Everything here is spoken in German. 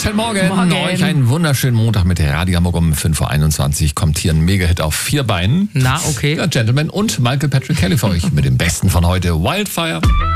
Schönen Morgen. Morgen. Euch einen wunderschönen Montag mit der Radio Hamburg um 5.21 Uhr. Kommt hier ein Mega-Hit auf 4 Beinen. Na, okay. Ja, Gentleman und Michael Patrick Kelly für euch mit dem Besten von heute, Wildfire.